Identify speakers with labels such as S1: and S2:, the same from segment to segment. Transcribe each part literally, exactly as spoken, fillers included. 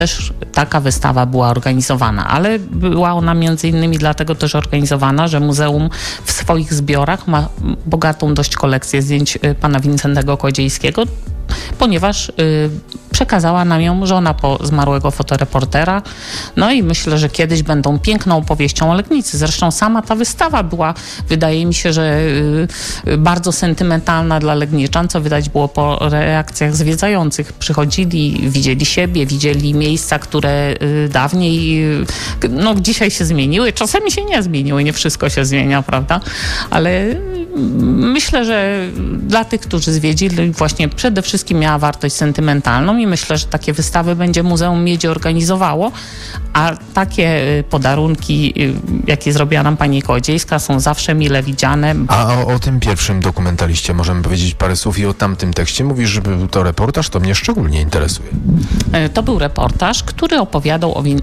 S1: też taka wystawa była organizowana, ale była ona między innymi dlatego też organizowana, że muzeum w swoich zbiorach ma bogatą dość kolekcję zdjęć pana Wincentego Kołodziejskiego, ponieważ y, przekazała nam ją żona po zmarłego fotoreportera. No i myślę, że kiedyś będą piękną opowieścią o Legnicy. Zresztą sama ta wystawa była, wydaje mi się, że y, bardzo sentymentalna dla legniczan, co widać było po reakcjach zwiedzających. Przychodzili, widzieli siebie, widzieli miejsca, które y, dawniej, y, no dzisiaj się zmieniły. Czasami się nie zmieniły, nie wszystko się zmienia, prawda? Ale y, myślę, że dla tych, którzy zwiedzili, właśnie przede wszystkim miała wartość sentymentalną i myślę, że takie wystawy będzie Muzeum Miedzi organizowało, a takie podarunki, jakie zrobiła nam pani Kołodziejska, są zawsze mile widziane.
S2: A o, o tym pierwszym dokumentaliście możemy powiedzieć parę słów i o tamtym tekście. Mówisz, że był to reportaż, to mnie szczególnie interesuje.
S1: To był reportaż, który opowiadał o,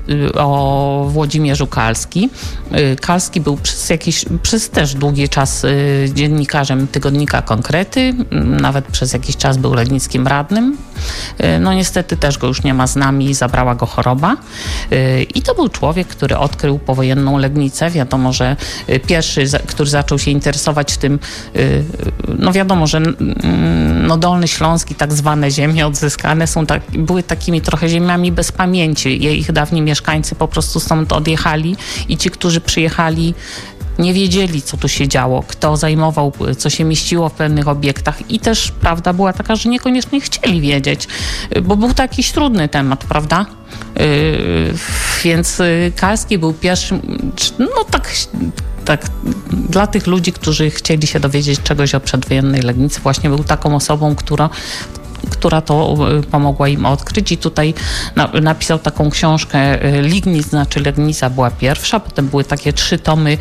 S1: o Włodzimierzu Kalski. Kalski był przez jakiś, przez też długi czas dziennikarzem tygodnika Konkrety, nawet przez jakiś czas był legnickim radnym. No niestety też go już nie ma z nami, zabrała go choroba. I to był człowiek, który odkrył powojenną Legnicę. Wiadomo, że pierwszy, który zaczął się interesować tym, no wiadomo, że no Dolny Śląsk i tak zwane ziemie odzyskane są tak, były takimi trochę ziemiami bez pamięci. Ich dawni mieszkańcy po prostu stąd odjechali i ci, którzy przyjechali, nie wiedzieli, co tu się działo, kto zajmował, co się mieściło w pewnych obiektach i też prawda była taka, że niekoniecznie chcieli wiedzieć, bo był to jakiś trudny temat, prawda? Yy, więc Kalski był pierwszym, no tak, tak, dla tych ludzi, którzy chcieli się dowiedzieć czegoś o przedwojennej Legnicy, właśnie był taką osobą, która która to pomogła im odkryć i tutaj na, napisał taką książkę Lignic, znaczy Legnica była pierwsza, potem były takie trzy tomy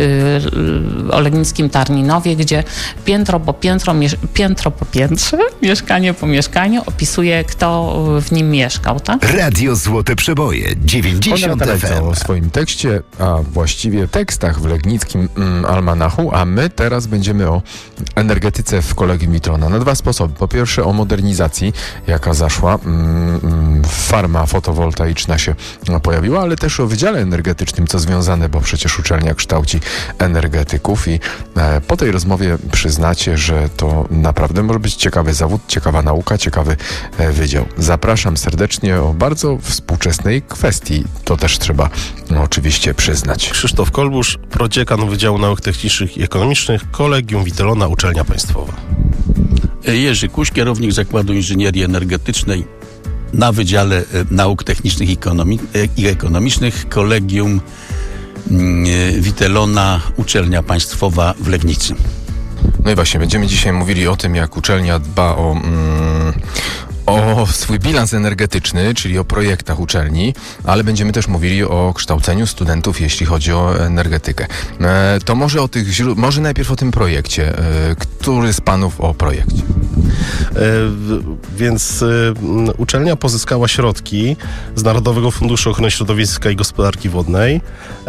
S1: y, o legnickim Tarninowie, gdzie piętro po piętro, miesz- piętro po piętrze, mieszkanie po mieszkaniu opisuje, kto w nim mieszkał, tak?
S3: Radio Złote Przeboje, dziewięćdziesiąt F M.
S2: O swoim tekście, a właściwie tekstach w legnickim mm, almanachu, a my teraz będziemy o energetyce w Kolegium Witrona. Na dwa sposoby. Po pierwsze o modernizacji, jaka zaszła, mm, farma fotowoltaiczna się pojawiła, ale też o wydziale energetycznym, co związane, bo przecież uczelnia kształci energetyków i e, po tej rozmowie przyznacie, że to naprawdę może być ciekawy zawód, ciekawa nauka, ciekawy e, wydział. Zapraszam serdecznie o bardzo współczesnej kwestii. To też trzeba no, oczywiście przyznać.
S4: Krzysztof Kolbusz, prodziekan Wydziału Nauk Technicznych i Ekonomicznych, Kolegium Witrona, Uczelnia Państwowa.
S5: Jerzy Kuś, kierownik Zakładu Inżynierii Energetycznej na Wydziale Nauk Technicznych i, Ekonomi- i Ekonomicznych, Kolegium Witrona, Uczelnia Państwowa w Legnicy.
S2: No i właśnie, będziemy dzisiaj mówili o tym, jak uczelnia dba o... Mm, o swój bilans energetyczny, czyli o projektach uczelni, ale będziemy też mówili o kształceniu studentów, jeśli chodzi o energetykę. E, to może o tych źród- może najpierw o tym projekcie. E, który z panów o projekcie?
S4: E, więc e, uczelnia pozyskała środki z Narodowego Funduszu Ochrony Środowiska i Gospodarki Wodnej. E,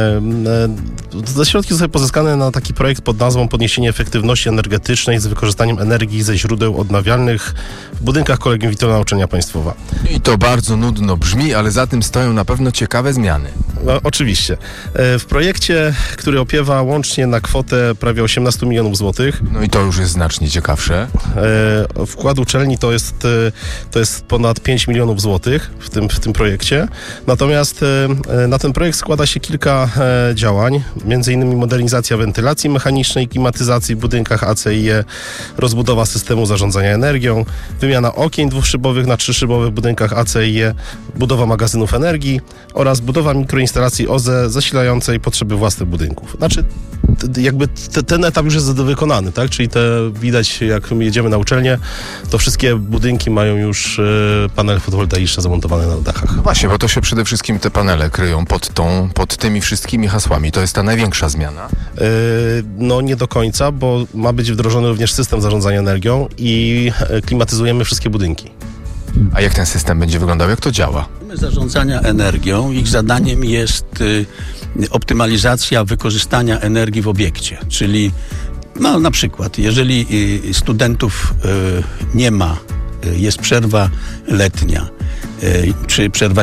S4: e, te środki zostały pozyskane na taki projekt pod nazwą Podniesienie efektywności energetycznej z wykorzystaniem energii ze źródeł odnawialnych w budynkach Kolegium Witrona, Uczelnia Państwowa.
S2: I to bardzo nudno brzmi, ale za tym stoją na pewno ciekawe zmiany.
S4: No, oczywiście. E, w projekcie, który opiewa łącznie na kwotę prawie osiemnaście milionów złotych.
S2: No i to już jest znacznie ciekawsze.
S4: E, wkład uczelni to jest, e, to jest ponad pięć milionów złotych w tym, w tym projekcie. Natomiast e, na ten projekt składa się kilka e, działań, między innymi modernizacja wentylacji mechanicznej, klimatyzacji w budynkach A C I E, rozbudowa systemu zarządzania energią, wymiana okien dwuszybowych na trzyszybowych w budynkach A C I E, budowa magazynów energii oraz budowa mikroinstalacji O Z E zasilającej potrzeby własnych budynków. Znaczy, t- jakby t- ten etap już jest wykonany, tak? Czyli te widać, jak jedziemy na uczelnię, to wszystkie budynki mają już y, panele fotowoltaiczne zamontowane na dachach.
S2: No właśnie, bo to się przede wszystkim te panele kryją pod tą, pod tymi wszystkimi hasłami. To jest ta największa zmiana.
S4: Y, no nie do końca, bo ma być wdrożony również system zarządzania energią i y, klimatyzujemy wszystkie budynki.
S2: A jak ten system będzie wyglądał? Jak to działa?
S5: Zarządzania energią, ich zadaniem jest y, optymalizacja wykorzystania energii w obiekcie, czyli no, na przykład, jeżeli y, studentów y, nie ma jest przerwa letnia, czy przerwa